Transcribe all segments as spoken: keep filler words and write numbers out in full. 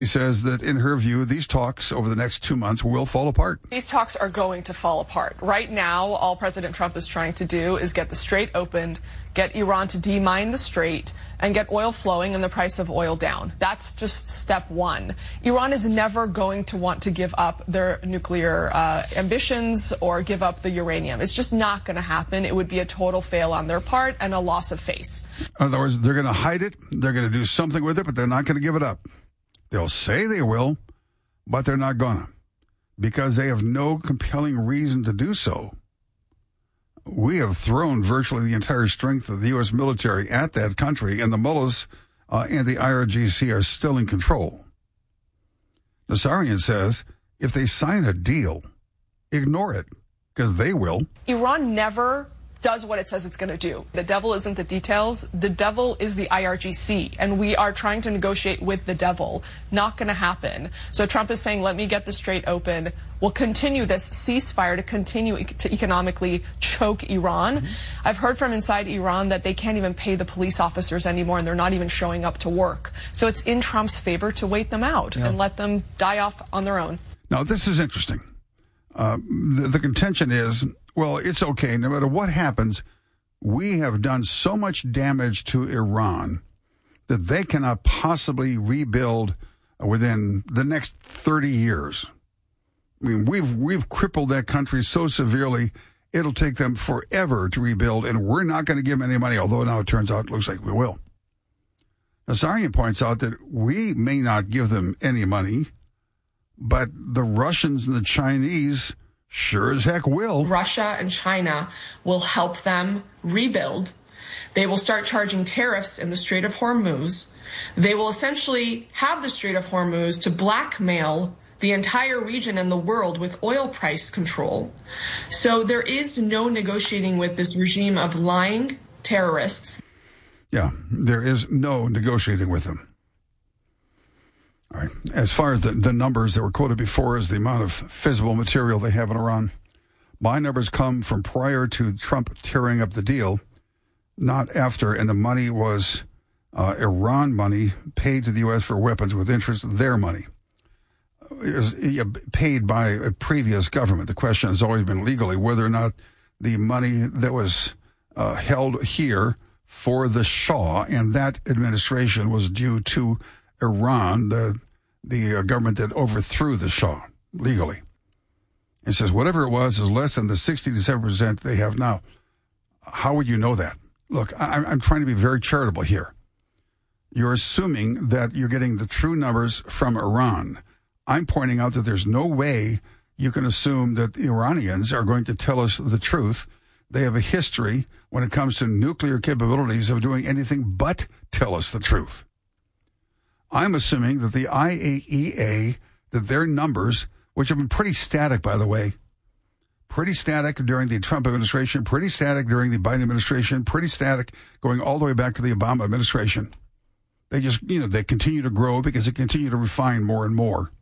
She says that, in her view, these talks over the next two months will fall apart. These talks are going to fall apart. Right now, all President Trump is trying to do is get the strait opened, get Iran to demine the strait, and get oil flowing and the price of oil down. That's just step one. Iran is never going to want to give up their nuclear uh, ambitions or give up the uranium. It's just not going to happen. It would be a total fail on their part and a loss of face. In other words, they're going to hide it, they're going to do something with it, but they're not going to give it up. They'll say they will, but they're not gonna, because they have no compelling reason to do so. We have thrown virtually the entire strength of the U S military at that country, and the mullahs uh, and the I R G C are still in control. Nassarian says if they sign a deal, ignore it, because they will. Iran never does what it says it's going to do. The devil isn't the details. The devil is the I R G C, and we are trying to negotiate with the devil. Not going to happen. So Trump is saying, let me get the strait open. We'll continue this ceasefire to continue to economically choke Iran. Mm-hmm. I've heard from inside Iran that they can't even pay the police officers anymore, and they're not even showing up to work. So it's in Trump's favor to wait them out yeah. and let them die off on their own. Now, this is interesting. Uh, the, the contention is, well, it's okay. No matter what happens, we have done so much damage to Iran that they cannot possibly rebuild within the next thirty years. I mean, we've we've crippled that country so severely, it'll take them forever to rebuild, and we're not going to give them any money, although now it turns out it looks like we will. Nassarian points out that we may not give them any money, but the Russians and the Chinese sure as heck will. Russia and China will help them rebuild. They will start charging tariffs in the Strait of Hormuz. They will essentially have the Strait of Hormuz to blackmail the entire region and the world with oil price control. So there is no negotiating with this regime of lying terrorists. Yeah, there is no negotiating with them. All right. As far as the, the numbers that were quoted before as the amount of fissile material they have in Iran, my numbers come from prior to Trump tearing up the deal, not after, and the money was uh, Iran money paid to the U S for weapons with interest, their money. It was paid by a previous government. The question has always been legally whether or not the money that was uh, held here for the Shah and that administration was due to Iran, the the uh, government that overthrew the Shah legally. It says whatever it was is less than the sixty to seventy percent they have now. How would you know that? Look, I, I'm trying to be very charitable here. You're assuming that you're getting the true numbers from Iran. I'm pointing out that there's no way you can assume that the Iranians are going to tell us the truth. They have a history when it comes to nuclear capabilities of doing anything but tell us the truth. I'm assuming that the I A E A, that their numbers, which have been pretty static, by the way, pretty static during the Trump administration, pretty static during the Biden administration, pretty static going all the way back to the Obama administration. They just, you know, they continue to grow because they continue to refine more and more.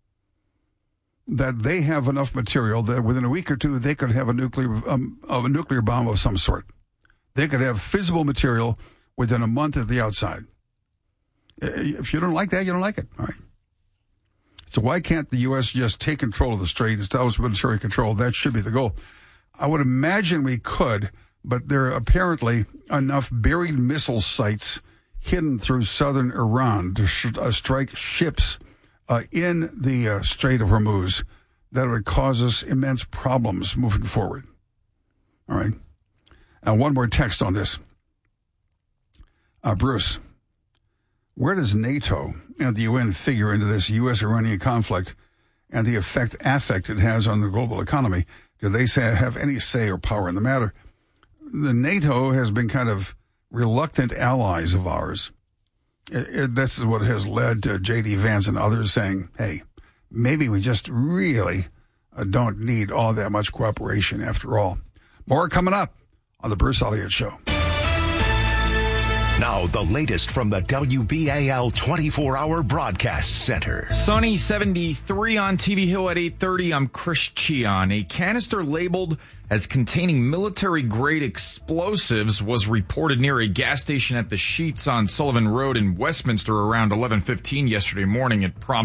That they have enough material that within a week or two, they could have a nuclear, um, of a nuclear bomb of some sort. They could have fissile material within a month at the outside. If you don't like that, you don't like it. All right. So why can't the U S just take control of the strait, establish military control? That should be the goal. I would imagine we could, but there are apparently enough buried missile sites hidden through southern Iran to sh- uh, strike ships uh, in the uh, Strait of Hormuz that would cause us immense problems moving forward. All right. Now, one more text on this. Uh, Bruce. Where does NATO and the U N figure into this U S-Iranian conflict and the effect affect it has on the global economy? Do they say, have any say or power in the matter? The NATO has been kind of reluctant allies of ours. It, it, this is what has led to J D Vance and others saying, hey, maybe we just really uh, don't need all that much cooperation after all. More coming up on The Bruce Elliott Show. Now, the latest from the W B A L twenty-four hour Broadcast Center. Sunny seventy-three on T V Hill at eight thirty. I'm Chris Chion. A canister labeled as containing military-grade explosives was reported near a gas station at the Sheets on Sullivan Road in Westminster around eleven fifteen yesterday morning. It prompted